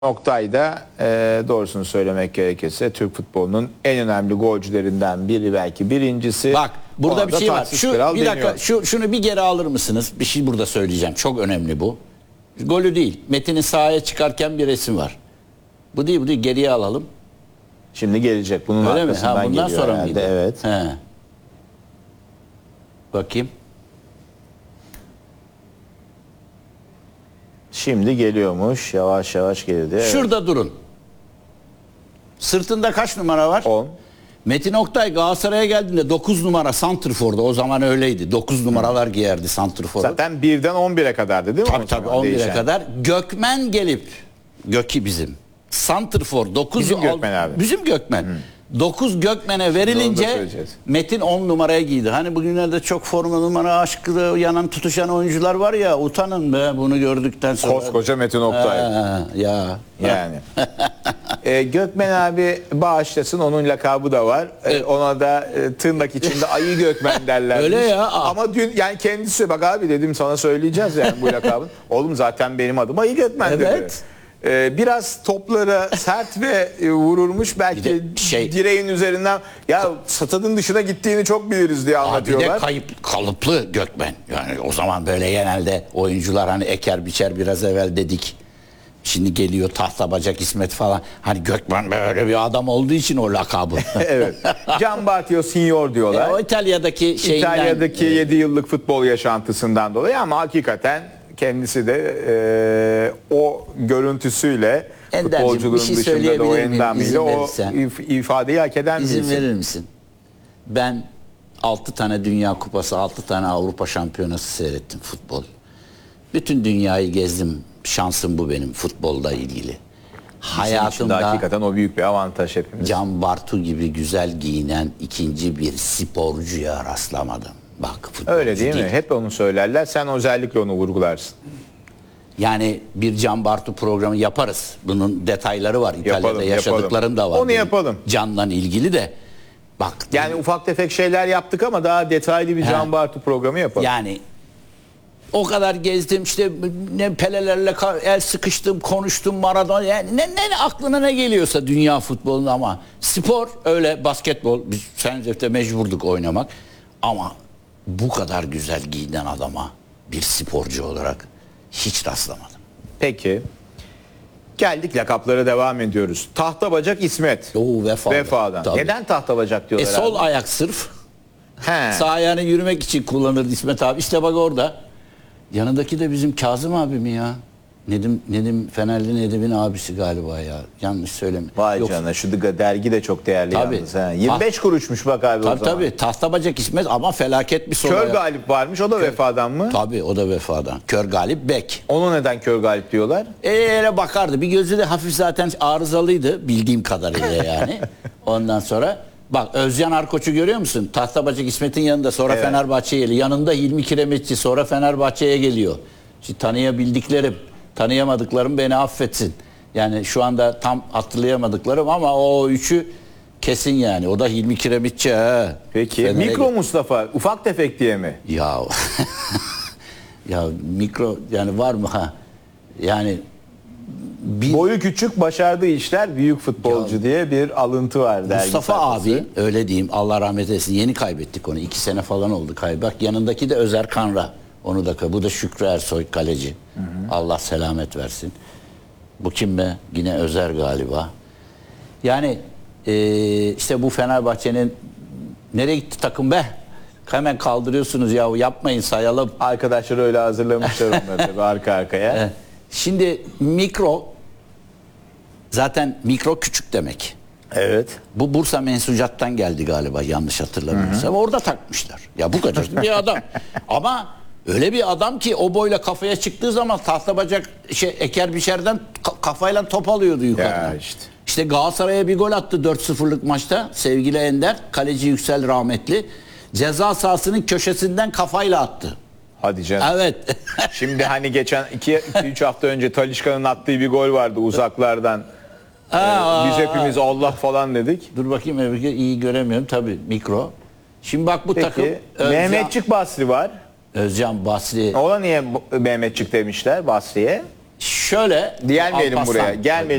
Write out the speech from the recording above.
Oktay'da doğrusunu söylemek gerekirse Türk futbolunun en önemli golcülerinden biri, belki birincisi. Bak burada bir şey var. Bir dakika deniyor. şunu bir geri alır mısınız? Bir şey burada söyleyeceğim. Çok önemli bu. Golü değil. Metin'in sahaya çıkarken bir resim var. Bu değil, bu değil. Geriye alalım. Şimdi gelecek. Bunun Öyle mi? arkasından Ha, bundan geliyor sonra herhalde. mıydı? Evet. He. Bakayım. Şimdi geliyormuş. Yavaş yavaş geldi. Evet. Şurada durun. Sırtında kaç numara var? 10. Metin Oktay Galatasaray'a geldiğinde 9 numara santrfor'da. O zaman öyleydi. 9 numaralar giyerdi santrfor'u. Zaten 1'den 11'e kadardı değil mi? Tabii o tabii zaman 11'e değişen? kadar. Gökmen gelip, Göki bizim. Santrfor 9 Bizim Gökmen abi. Bizim Gökmen. 9 Gökmen'e Onu da verilince söyleyeceğiz. Metin 10 numaraya giydi. Hani bugünlerde çok forma numara aşkı yanan tutuşan oyuncular var ya, utanın be bunu gördükten sonra. Koskoca Metin Oktay. Ya. Yani. Gökmen abi bağışlasın, onun lakabı da var. Ona da tırnak içinde ayı Gökmen derlermiş. Öyle ya. Ama dün yani kendisi, bak abi dedim sana, söyleyeceğiz yani bu lakabın. Oğlum zaten benim adım ayı Gökmen dedi. Evet. Biraz toplara sert ve vururmuş, belki Bir de direğin üzerinden, ya stadın dışına gittiğini çok biliriz diye Bir anlatıyorlar. de kalıplı Gökmen. Yani o zaman böyle genelde oyuncular hani eker biçer, biraz evvel dedik. Şimdi geliyor tahta bacak İsmet falan. Hani Gökmen böyle bir adam olduğu için o lakabı. Evet. Can Bartio Signor diyorlar. O İtalya'daki şeyinden. İtalya'daki 7 yıllık futbol yaşantısından dolayı, ama hakikaten kendisi de o görüntüsüyle, Ender'cim, futbolculuğun bir şey dışında da o söyleyebilir miyim? endamiyle İzin o verirsen. ifadeyi hak eden İzin birisi. verir misin? Ben 6 tane Dünya Kupası, 6 tane Avrupa Şampiyonası seyrettim futbol. Bütün dünyayı gezdim. Şansım bu benim futbolla ilgili. Hayatımda Hakikaten o büyük bir avantaj hepimiz. Can Bartu gibi güzel giyinen ikinci bir sporcuya rastlamadım. Bak futbolcu Öyle değil mi? Hep onu söylerler. Sen özellikle onu vurgularsın. Yani bir Can Bartu programı yaparız. Bunun detayları var. İtalya'da Yapalım, yaşadıklarım da var. Onu benim. yapalım. Can'la ilgili de. Bak. Yani ufak tefek şeyler yaptık ama daha detaylı bir Can Bartu programı yapalım. Yani o kadar gezdim işte, ne Pelelerle el sıkıştım, konuştum, Maradona, yani ne aklına ne geliyorsa dünya futbolunda. Ama spor öyle, basketbol biz Senzef'te mecburduk oynamak, ama bu kadar güzel giyinen adama bir sporcu olarak hiç rastlamadım. Peki. Geldik lakaplara, devam ediyoruz. Tahta bacak İsmet. Oo, Vefadan. Tabii. Neden tahta bacak diyorlar Sol abi? ayak sırf. He. Sağ ayağını yürümek için kullanır İsmet abi. İşte bak orada. Yanındaki de bizim Kazım abi mi ya? Nedim Fenerli Nedim'in abisi galiba ya. Yanlış söyleme. Vay Yok. canına, şu dergi de çok değerli Tabii. yalnız. He. 25 kuruşmuş bak abi o Tabii zaman. tabii. Tahta bacak İsmet, ama felaket bir sol Kör ayak. Galip varmış, o da Vefadan mı? Tabii, o da Vefadan. Kör Galip Bek. Onu neden Kör Galip diyorlar? Öyle bakardı. Bir gözü de hafif zaten arızalıydı bildiğim kadarıyla yani. Ondan sonra bak, Özcan Arkoç'u görüyor musun? Tahta bacak İsmet'in yanında, sonra Evet. Fenerbahçe'ye geliyor. Yanında Hilmi Kiremitçi, sonra Fenerbahçe'ye geliyor. Şimdi tanıyabildiklerim, tanıyamadıklarım beni affetsin. Yani şu anda tam hatırlayamadıklarım, ama o üçü kesin yani. O da Hilmi Kiremitçi. He. Peki. Fener'e Mikro Mustafa ufak tefek diye mi? Ya ya mikro yani var mı ha? Yani Boyu küçük, başardığı işler büyük futbolcu diye bir alıntı var dergi Mustafa sayfası. abi, öyle diyeyim, Allah rahmet eylesin, yeni kaybettik onu, 2 sene falan oldu bak, yanındaki de Özer Kanra, onu da, bu da Şükrü Ersoy kaleci. Allah selamet versin. Bu kim be? Yine Özer galiba. Yani işte bu Fenerbahçe'nin nereye gitti takım be? Hemen kaldırıyorsunuz ya, yapmayın, sayalım. Arkadaşlar öyle hazırlamışlar onları tabii arka arkaya. Şimdi mikro, zaten mikro küçük demek. Evet. Bu Bursa Mensucat'tan geldi galiba, yanlış hatırlamıyorsam. Orada takmışlar. Ya bu kadar bir adam. Ama öyle bir adam ki o boyla kafaya çıktığı zaman tahta bacak eker biçerden kafayla top alıyordu yukarıdan. Ya işte. İşte Galatasaray'a bir gol attı 4-0'lık maçta sevgili Ender. Kaleci Yüksel rahmetli. Ceza sahasının köşesinden kafayla attı. Hadi canım. Evet. Şimdi hani geçen 2-3 hafta önce Talisca'nın attığı bir gol vardı uzaklardan. Biz hepimiz Allah falan dedik. Dur bakayım, iyi göremiyorum tabii, mikro. Şimdi bak bu takım. Peki. Mehmetçik Basri var. Özcan Basri. Ona niye Mehmetçik demişler Basri'ye? şöyle Gelmeyelim Alparslan, buraya. Gelmeyelim.